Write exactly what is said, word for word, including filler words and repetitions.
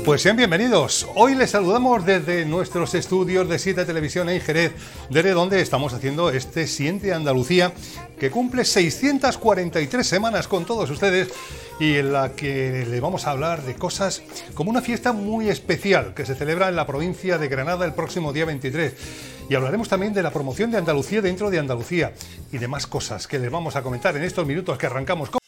Pues sean bienvenidos. Hoy les saludamos desde nuestros estudios de Siete Televisión en Jerez, desde donde estamos haciendo este Siente Andalucía, que cumple seiscientas cuarenta y tres semanas con todos ustedes y en la que le vamos a hablar de cosas como una fiesta muy especial que se celebra en la provincia de Granada el próximo día veintitrés. Y hablaremos también de la promoción de Andalucía dentro de Andalucía y demás cosas que les vamos a comentar en estos minutos que arrancamos con